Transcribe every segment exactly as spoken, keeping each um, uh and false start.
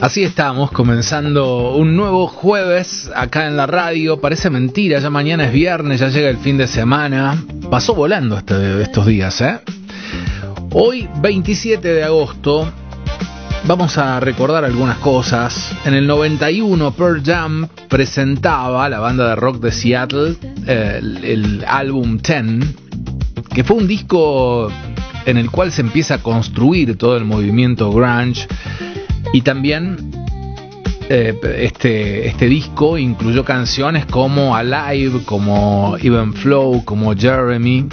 Así estamos, comenzando un nuevo jueves acá en la radio. Parece mentira, ya mañana es viernes, ya llega el fin de semana. Pasó volando este, estos días, ¿eh? Hoy, veintisiete de agosto, vamos a recordar algunas cosas. En el noventa y uno, Pearl Jam presentaba, la banda de rock de Seattle, eh, el, el álbum Ten, que fue un disco en el cual se empieza a construir todo el movimiento grunge. Y también eh, este, este disco incluyó canciones como Alive, como Even Flow, como Jeremy,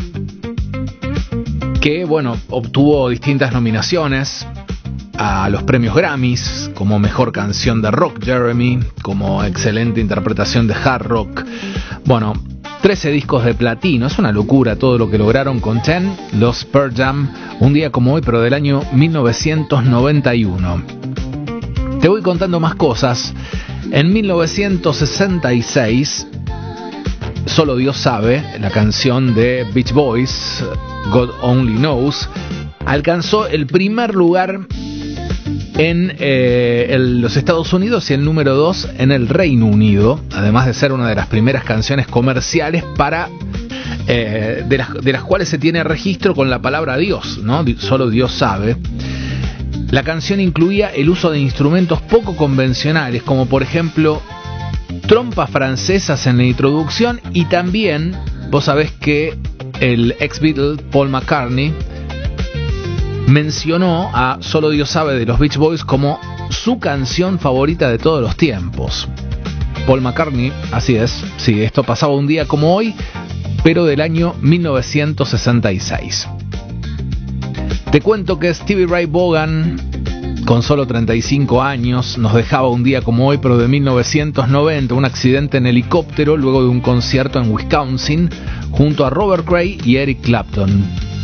que bueno, obtuvo distintas nominaciones a los premios Grammys, como Mejor Canción de Rock Jeremy, como Excelente Interpretación de Hard Rock. Bueno, trece discos de platino, es una locura todo lo que lograron con Ten, los Pearl Jam, un día como hoy, pero del año mil novecientos noventa y uno. Te voy contando más cosas. En mil novecientos sesenta y seis, Solo Dios Sabe, la canción de Beach Boys, God Only Knows, alcanzó el primer lugar en eh, el, los Estados Unidos y el número dos en el Reino Unido, además de ser una de las primeras canciones comerciales para eh, de, las, de las cuales se tiene registro con la palabra Dios, ¿no? Solo Dios sabe. La canción incluía el uso de instrumentos poco convencionales, como por ejemplo trompas francesas en la introducción, y también vos sabés que el ex Beatle Paul McCartney mencionó a Solo Dios Sabe de los Beach Boys como su canción favorita de todos los tiempos. Paul McCartney, así es, sí, esto pasaba un día como hoy, pero del año mil novecientos sesenta y seis. Te cuento que Stevie Ray Vaughan, con solo treinta y cinco años, nos dejaba un día como hoy, pero de mil novecientos noventa, un accidente en helicóptero luego de un concierto en Wisconsin junto a Robert Cray y Eric Clapton.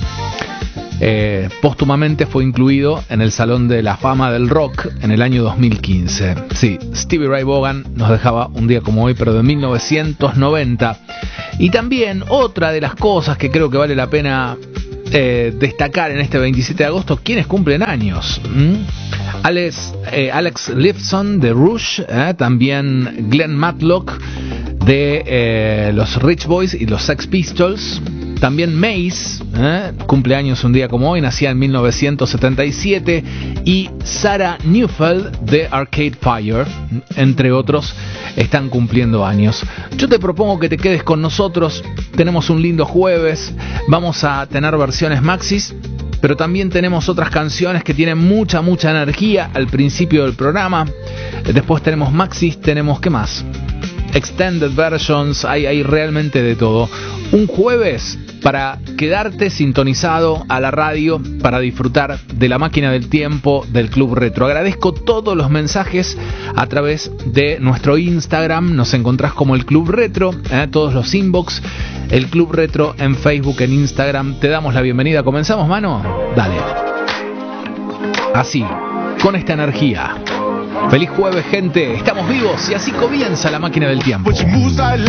Eh, póstumamente fue incluido en el Salón de la Fama del Rock en el año dos mil quince. Sí, Stevie Ray Vaughan nos dejaba un día como hoy, pero de mil novecientos noventa. Y también otra de las cosas que creo que vale la pena eh, destacar en este veintisiete de agosto, quienes cumplen años. ¿Mm? Alex, eh, Alex Lifeson de Rush, eh, también Glenn Matlock de eh, los Rich Boys y los Sex Pistols. También Mace, ¿eh? cumpleaños un día como hoy, nacía en mil novecientos setenta y siete, y Sarah Neufeld de Arcade Fire, entre otros, están cumpliendo años. Yo te propongo que te quedes con nosotros, tenemos un lindo jueves, vamos a tener versiones maxis, pero también tenemos otras canciones que tienen mucha, mucha energía al principio del programa. Después tenemos maxis, tenemos, ¿qué más? Extended versions, hay, hay realmente de todo. Un jueves para quedarte sintonizado a la radio, para disfrutar de la máquina del tiempo del Club Retro. Agradezco todos los mensajes a través de nuestro Instagram, nos encontrás como el Club Retro, ¿eh? todos los inbox, el Club Retro en Facebook, en Instagram. Te damos la bienvenida. ¿Comenzamos, mano? Dale. Así, con esta energía. Feliz jueves, gente. Estamos vivos y así comienza la máquina del tiempo.